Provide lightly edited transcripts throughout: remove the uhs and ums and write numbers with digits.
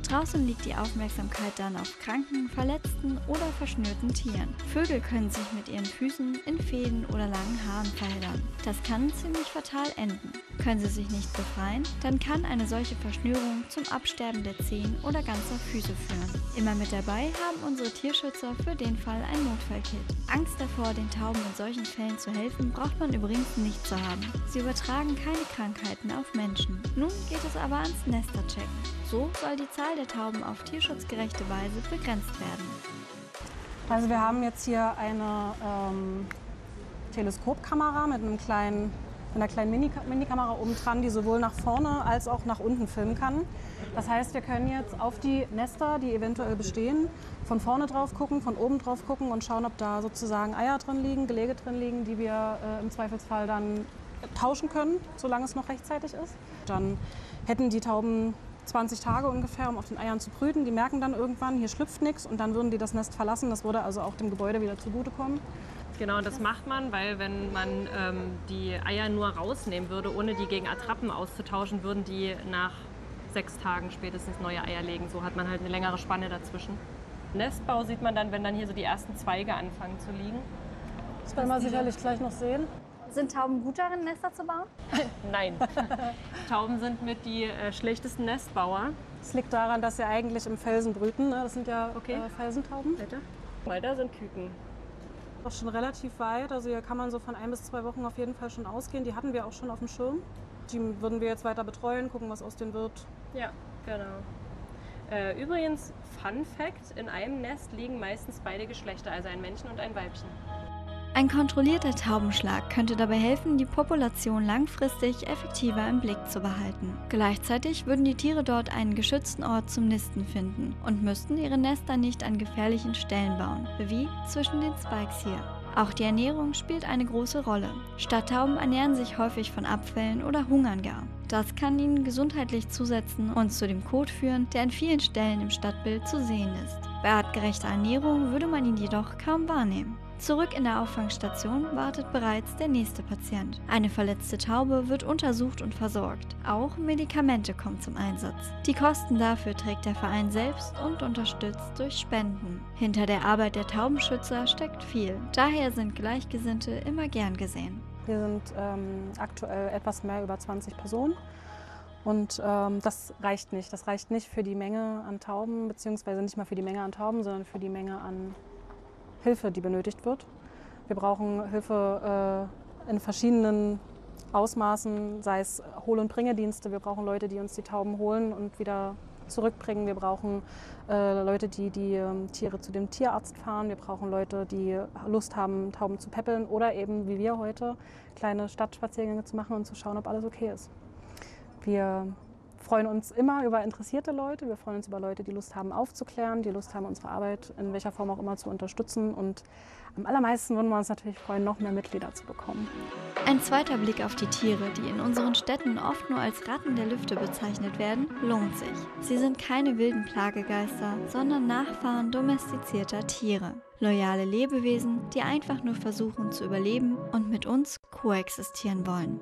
Draußen liegt die Aufmerksamkeit dann auf kranken, verletzten oder verschnürten Tieren. Vögel können sich mit ihren Füßen in Fäden oder langen Haaren verheddern. Das kann ziemlich fatal enden. Können sie sich nicht befreien, dann kann eine solche Verschnürung zum Absterben der Zehen oder ganzer Füße führen. Immer mit dabei haben unsere Tierschützer für den Fall ein Notfallkit. Angst davor, den Tauben in solchen Fällen zu helfen, braucht man übrigens nicht zu haben. Sie übertragen keine Krankheiten auf Menschen. Nun geht es aber ans Nester-Checken. So soll die Zahl der Tauben auf tierschutzgerechte Weise begrenzt werden. Also wir haben jetzt hier eine Teleskopkamera mit einer kleinen Minikamera oben dran, die sowohl nach vorne als auch nach unten filmen kann. Das heißt, wir können jetzt auf die Nester, die eventuell bestehen, von vorne drauf gucken, von oben drauf gucken und schauen, ob da sozusagen Eier drin liegen, Gelege drin liegen, die wir im Zweifelsfall dann tauschen können, solange es noch rechtzeitig ist. Dann hätten die Tauben 20 Tage ungefähr, um auf den Eiern zu brüten. Die merken dann irgendwann, hier schlüpft nichts und dann würden die das Nest verlassen. Das würde also auch dem Gebäude wieder zugutekommen. Genau, das macht man, weil wenn man die Eier nur rausnehmen würde, ohne die gegen Attrappen auszutauschen, würden die nach 6 Tagen spätestens neue Eier legen. So hat man halt eine längere Spanne dazwischen. Nestbau sieht man dann, wenn dann hier so die ersten Zweige anfangen zu liegen. Das werden wir sicherlich gleich noch sehen. Sind Tauben gut darin, Nester zu bauen? Nein. Tauben sind mit die schlechtesten Nestbauer. Das liegt daran, dass sie eigentlich im Felsen brüten. Ne? Das sind ja Felsentauben. Weiter sind Küken. Auch schon relativ weit. Also hier kann man so von 1 bis 2 Wochen auf jeden Fall schon ausgehen. Die hatten wir auch schon auf dem Schirm. Die würden wir jetzt weiter betreuen, gucken, was aus denen wird. Ja, genau. Übrigens, Fun Fact, in einem Nest liegen meistens beide Geschlechter, also ein Männchen und ein Weibchen. Ein kontrollierter Taubenschlag könnte dabei helfen, die Population langfristig effektiver im Blick zu behalten. Gleichzeitig würden die Tiere dort einen geschützten Ort zum Nisten finden und müssten ihre Nester nicht an gefährlichen Stellen bauen, wie zwischen den Spikes hier. Auch die Ernährung spielt eine große Rolle. Stadttauben ernähren sich häufig von Abfällen oder hungern gar. Das kann ihnen gesundheitlich zusetzen und zu dem Kot führen, der an vielen Stellen im Stadtbild zu sehen ist. Bei artgerechter Ernährung würde man ihn jedoch kaum wahrnehmen. Zurück in der Auffangstation wartet bereits der nächste Patient. Eine verletzte Taube wird untersucht und versorgt. Auch Medikamente kommen zum Einsatz. Die Kosten dafür trägt der Verein selbst und unterstützt durch Spenden. Hinter der Arbeit der Taubenschützer steckt viel. Daher sind Gleichgesinnte immer gern gesehen. Wir sind aktuell etwas mehr über 20 Personen. Und das reicht nicht. Das reicht nicht für die Menge an Tauben, beziehungsweise nicht mal für die Menge an Tauben, sondern für die Menge an Hilfe, die benötigt wird. Wir brauchen Hilfe in verschiedenen Ausmaßen, sei es Hol- und Bringedienste. Wir brauchen Leute, die uns die Tauben holen und wieder zurückbringen. Wir brauchen Leute, die die Tiere zu dem Tierarzt fahren. Wir brauchen Leute, die Lust haben, Tauben zu päppeln oder eben, wie wir heute, kleine Stadtspaziergänge zu machen und zu schauen, ob alles okay ist. Wir freuen uns immer über interessierte Leute. Wir freuen uns über Leute, die Lust haben aufzuklären, die Lust haben, unsere Arbeit in welcher Form auch immer zu unterstützen. Und am allermeisten würden wir uns natürlich freuen, noch mehr Mitglieder zu bekommen. Ein zweiter Blick auf die Tiere, die in unseren Städten oft nur als Ratten der Lüfte bezeichnet werden, lohnt sich. Sie sind keine wilden Plagegeister, sondern Nachfahren domestizierter Tiere. Loyale Lebewesen, die einfach nur versuchen zu überleben und mit uns koexistieren wollen.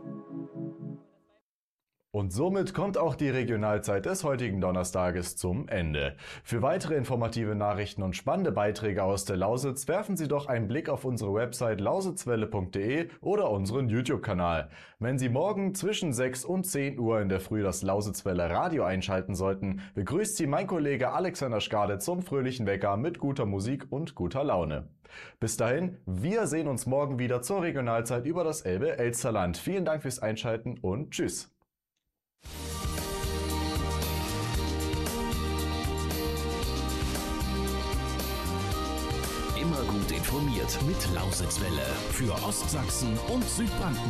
Und somit kommt auch die Regionalzeit des heutigen Donnerstages zum Ende. Für weitere informative Nachrichten und spannende Beiträge aus der Lausitz werfen Sie doch einen Blick auf unsere Website lausitzwelle.de oder unseren YouTube-Kanal. Wenn Sie morgen zwischen 6 und 10 Uhr in der Früh das Lausitzwelle Radio einschalten sollten, begrüßt Sie mein Kollege Alexander Schkade zum fröhlichen Wecker mit guter Musik und guter Laune. Bis dahin, wir sehen uns morgen wieder zur Regionalzeit über das Elbe-Elsterland. Vielen Dank fürs Einschalten und tschüss. Immer gut informiert mit Lausitzwelle für Ostsachsen und Südbrandenburg.